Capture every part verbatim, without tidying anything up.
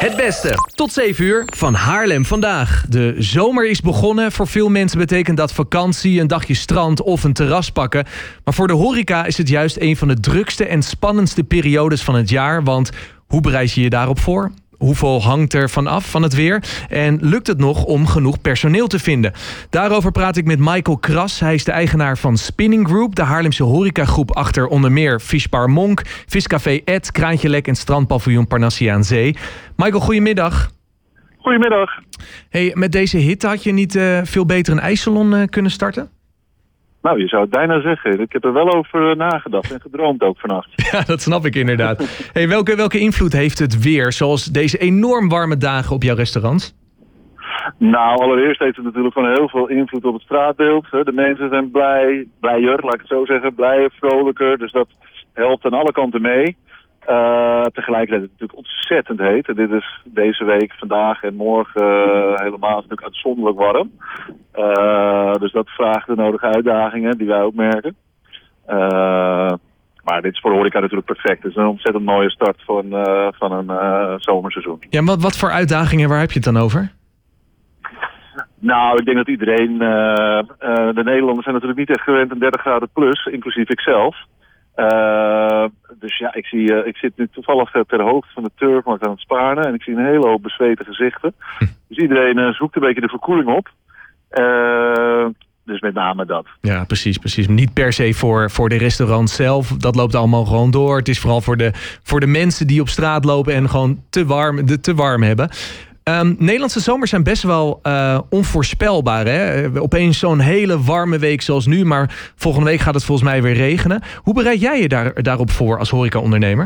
Het beste. Tot zeven uur van Haarlem vandaag. De zomer is begonnen. Voor veel mensen betekent dat vakantie, een dagje strand of een terras pakken. Maar voor de horeca is het juist een van de drukste en spannendste periodes van het jaar. Want hoe bereid je je daarop voor? Hoeveel hangt er van af van het weer? En lukt het nog om genoeg personeel te vinden? Daarover praat ik met Michael Kras. Hij is de eigenaar van Spinning Group, de Haarlemse horecagroep achter onder meer Fishbar Monk, Viscafé Ed, Kraantje Lek en strandpaviljoen Parnassie aan Zee. Michael, goedemiddag. Goedemiddag. Hey, met deze hitte had je niet uh, veel beter een ijssalon uh, kunnen starten? Nou, je zou het bijna zeggen. Ik heb er wel over nagedacht en gedroomd ook vannacht. Ja, dat snap ik inderdaad. Hey, welke, welke invloed heeft het weer, zoals deze enorm warme dagen, op jouw restaurant? Nou, allereerst heeft het natuurlijk gewoon heel veel invloed op het straatbeeld. De mensen zijn blij, blijer, laat ik het zo zeggen, blijer, vrolijker. Dus dat helpt aan alle kanten mee. Uh, tegelijkertijd is het natuurlijk ontzettend heet. En dit is deze week, vandaag en morgen uh, helemaal natuurlijk uitzonderlijk warm. Uh, dus dat vraagt de nodige uitdagingen die wij ook merken. Uh, maar dit is voor de horeca natuurlijk perfect. Het is een ontzettend mooie start van, uh, van een uh, zomerseizoen. Ja, wat, wat voor uitdagingen, waar heb je het dan over? Nou, ik denk dat iedereen... Uh, uh, de Nederlanders zijn natuurlijk niet echt gewend aan dertig graden plus, inclusief ikzelf. Uh, dus ja, ik, zie, uh, ik zit nu toevallig uh, ter hoogte van de Turfmarkt aan het Spaarne en ik zie een hele hoop bezweten gezichten. Hm. Dus iedereen uh, zoekt een beetje de verkoeling op. Uh, dus met name dat. Ja, precies, precies. Niet per se voor, voor de restaurant zelf. Dat loopt allemaal gewoon door. Het is vooral voor de, voor de mensen die op straat lopen en gewoon te warm, de, te warm hebben. Um, Nederlandse zomers zijn best wel uh, onvoorspelbaar. Hè? Opeens zo'n hele warme week zoals nu, maar volgende week gaat het volgens mij weer regenen. Hoe bereid jij je daar, daarop voor als horeca-ondernemer?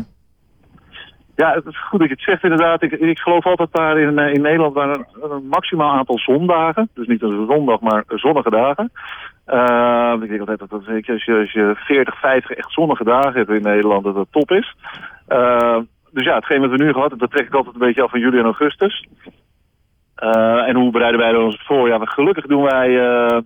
Ja, het is goed dat je het zegt inderdaad. Ik, ik geloof altijd daar in, in Nederland waar een, een maximaal aantal zondagen. Dus niet een zondag, maar zonnige dagen. Uh, ik denk altijd dat dat, als je, als je veertig, vijftig echt zonnige dagen hebt in Nederland, dat het top is. Uh, Dus ja, hetgeen wat we nu gehad hebben, dat trek ik altijd een beetje af van juli en augustus. Uh, en hoe bereiden wij er ons voor? Ja, gelukkig doen wij uh,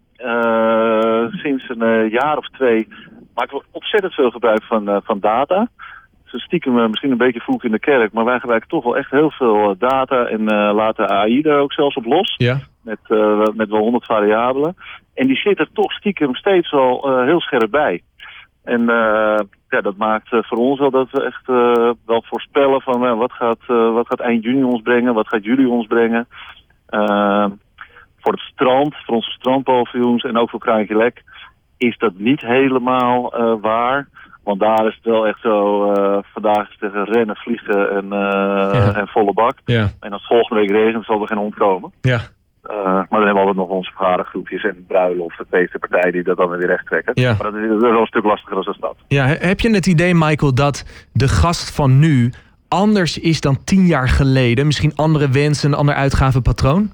uh, sinds een uh, jaar of twee... maken we ontzettend veel gebruik van, uh, van data. Dus stiekem uh, misschien een beetje voek in de kerk, maar wij gebruiken toch wel echt heel veel uh, data. En uh, laten A I er ook zelfs op los. Ja. Met, uh, met wel honderd variabelen. En die zit er toch stiekem steeds wel uh, heel scherp bij. En uh, ja, dat maakt uh, voor ons wel dat we echt uh, wel voorspellen van uh, wat, gaat, uh, wat gaat eind juni ons brengen, wat gaat juli ons brengen. Uh, voor het strand, voor onze strandpaviljoens en ook voor Kraantje Lek is dat niet helemaal uh, waar. Want daar is het wel echt zo, uh, vandaag is het tegen rennen, vliegen en, uh, ja. en volle bak. Ja. En als volgende week regent zal er geen hond komen. Ja. Uh, maar dan hebben we altijd nog onze vergadergroepjes en bruiloften, feesten, partijen die dat dan weer recht trekken. Ja. Maar dat is, dat is wel een stuk lastiger dan de stad. Ja, heb je het idee, Michael, dat de gast van nu anders is dan tien jaar geleden? Misschien andere wensen, een ander uitgavenpatroon?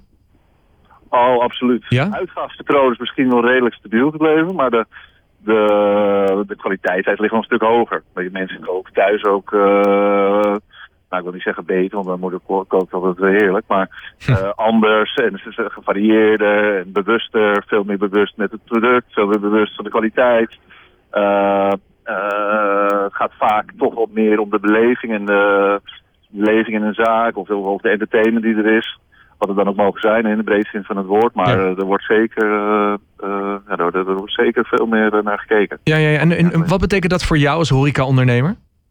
Oh, absoluut. Ja? Het uitgavenpatroon is misschien wel redelijk stabiel gebleven, maar de, de, de kwaliteit ligt wel een stuk hoger. Dat mensen koken thuis ook... Uh, Nou, ik wil niet zeggen beter, want dan moet ik kookt altijd weer heerlijk. Maar uh, anders en gevarieerder en bewuster. Veel meer bewust met het product. Veel meer bewust van de kwaliteit. Uh, uh, het gaat vaak toch wat meer om de beleving en de beleving in een zaak. Of, of de entertainment die er is. Wat het dan ook mogen zijn in de breedste zin van het woord. Maar ja. uh, er, wordt zeker, uh, uh, ja, er, er wordt zeker veel meer uh, naar gekeken. Ja, ja, ja. En, en, en wat betekent dat voor jou als horeca-ondernemer?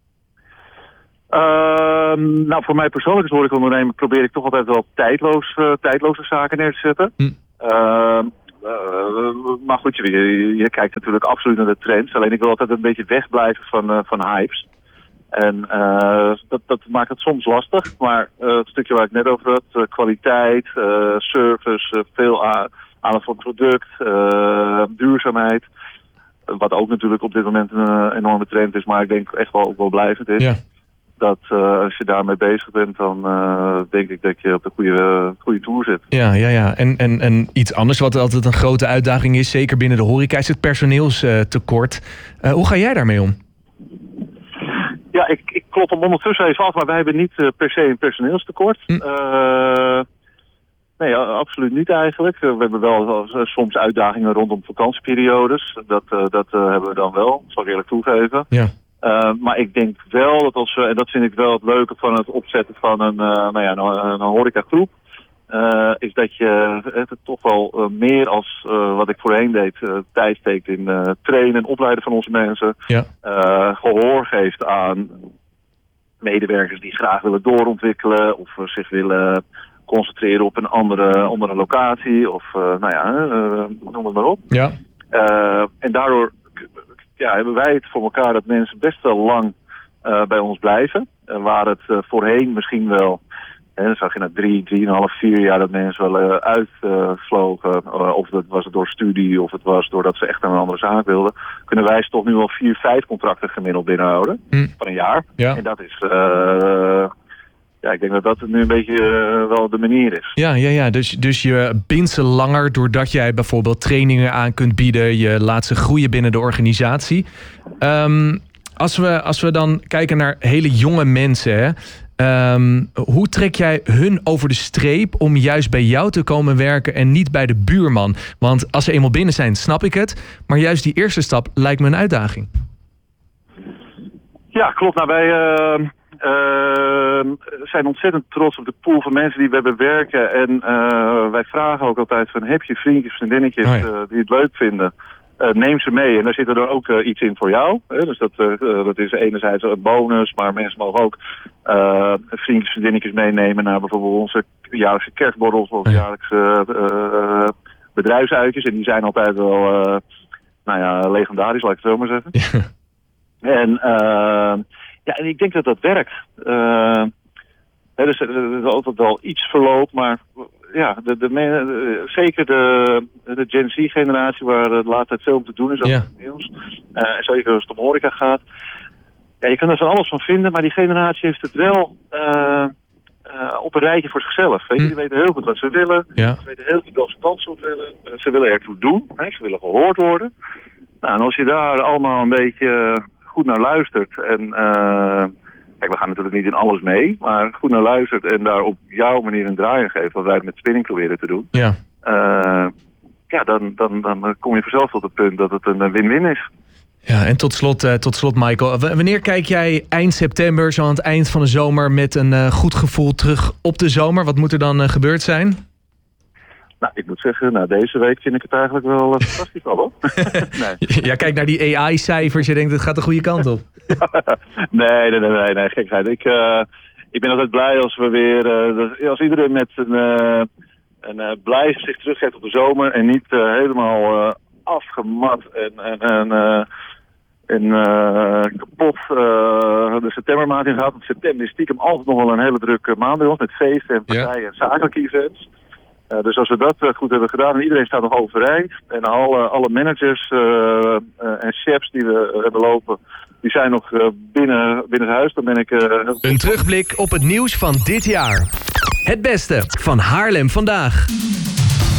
Uh, nou, voor mij persoonlijk als horecaondernemer probeer ik toch altijd wel tijdloos, uh, tijdloze zaken neer te zetten. Hm. Uh, uh, maar goed, je, je kijkt natuurlijk absoluut naar de trends. Alleen ik wil altijd een beetje wegblijven van, uh, van hypes. En uh, dat, dat maakt het soms lastig. Maar uh, het stukje waar ik net over had, uh, kwaliteit, uh, service, uh, veel aandacht voor het product, uh, duurzaamheid. Wat ook natuurlijk op dit moment een uh, enorme trend is, maar ik denk echt wel ook wel blijvend is. Ja. Dat uh, als je daarmee bezig bent, dan uh, denk ik dat je op de goede, uh, goede toer zit. Ja, ja, ja. En, en, en iets anders wat altijd een grote uitdaging is, zeker binnen de horeca, is het personeelstekort. Uh, hoe ga jij daarmee om? Ja, ik, ik klop hem ondertussen even af, maar wij hebben niet uh, per se een personeelstekort. Hm. Uh, nee, absoluut niet eigenlijk. Uh, we hebben wel uh, soms uitdagingen rondom vakantieperiodes. Dat, uh, dat uh, hebben we dan wel, zal ik eerlijk toegeven. Ja. Uh, maar ik denk wel dat als we, en dat vind ik wel het leuke van het opzetten van een, uh, nou ja, een, een horecagroep, uh, is dat je het toch wel uh, meer als uh, wat ik voorheen deed, uh, tijd steekt in uh, trainen en opleiden van onze mensen. Ja. Uh, gehoor geeft aan medewerkers die graag willen doorontwikkelen of uh, zich willen concentreren op een andere, andere locatie of uh, nou ja, uh, noem het maar op. Ja. Uh, en daardoor ja, hebben wij het voor elkaar dat mensen best wel lang uh, bij ons blijven. Uh, waar het uh, voorheen misschien wel, hè, dan zag je na drie, drieënhalf, vier jaar dat mensen wel uh, uitvlogen. Uh, uh, of dat was het door studie of het was doordat ze echt naar een andere zaak wilden. Kunnen wij ze toch nu al vier, vijf contracten gemiddeld binnenhouden hm. van een jaar. Ja. En dat is... Uh, Ja, ik denk dat dat nu een beetje uh, wel de manier is. Ja, ja, ja. Dus, dus je bindt ze langer doordat jij bijvoorbeeld trainingen aan kunt bieden. Je laat ze groeien binnen de organisatie. Um, als, we, als we dan kijken naar hele jonge mensen, hè, um, hoe trek jij hun over de streep om juist bij jou te komen werken en niet bij de buurman? Want als ze eenmaal binnen zijn, snap ik het. Maar juist die eerste stap lijkt me een uitdaging. Ja, klopt. Nou, wij... Uh... Uh, zijn ontzettend trots op de pool van mensen die we bewerken. En uh, wij vragen ook altijd van, heb je vriendjes, vriendinnetjes oh ja. uh, die het leuk vinden? Uh, neem ze mee. En daar zit er ook uh, iets in voor jou. Hè? Dus dat, uh, dat is enerzijds een bonus, maar mensen mogen ook uh, vriendjes, vriendinnetjes meenemen naar bijvoorbeeld onze jaarlijkse kerstborrels of oh ja. jaarlijkse uh, bedrijfsuitjes. En die zijn altijd wel, uh, nou ja, legendarisch, laat ik het zo maar zeggen. Ja. En... Uh, Ja, en ik denk dat dat werkt. Uh, er, is, er is altijd wel iets verloop, maar ja, de, de, de, zeker de, de Gen Z-generatie waar de laatste tijd veel om te doen is, ook ja. het nieuws. Uh, zeker als het om horeca gaat. Ja, je kan er van alles van vinden, maar die generatie heeft het wel uh, uh, op een rijtje voor zichzelf. Weet je? Die weten heel goed wat ze willen. Ja. Ze weten heel goed wat ze kans willen. Uh, ze willen ertoe doen. Hè? Ze willen gehoord worden. Nou, en als je daar allemaal een beetje... goed naar luistert en uh, kijk, we gaan natuurlijk niet in alles mee, maar goed naar luistert en daar op jouw manier een draai in geeft, wat wij met spinning proberen te doen. Ja, uh, ja dan, dan, dan kom je vanzelf tot het punt dat het een win-win is. Ja, en tot slot, uh, tot slot Michael, w- wanneer kijk jij eind september, zo aan het eind van de zomer, met een uh, goed gevoel terug op de zomer? Wat moet er dan uh, gebeurd zijn? Nou, ik moet zeggen, nou, deze week vind ik het eigenlijk wel uh, fantastisch al, hoor. Nee. Ja, kijk naar die A I-cijfers, je denkt het gaat de goede kant op. nee, nee, nee, nee, nee, gekheid. Ik, uh, ik ben altijd blij als we weer, uh, als iedereen met een, uh, een uh, blij gezicht teruggeeft op de zomer en niet uh, helemaal uh, afgemat en, en, en, uh, en uh, kapot uh, de septembermaand in gaat. Want september is stiekem altijd nog wel een hele drukke maand bij ons met feesten en partijen ja. en zakelijke events. Uh, dus als we dat uh, goed hebben gedaan en iedereen staat nog overeind en alle, alle managers uh, uh, en chefs die we uh, hebben lopen, die zijn nog uh, binnen, binnen het huis, dan ben ik... Uh, een terugblik op het nieuws van dit jaar. Het beste van Haarlem vandaag.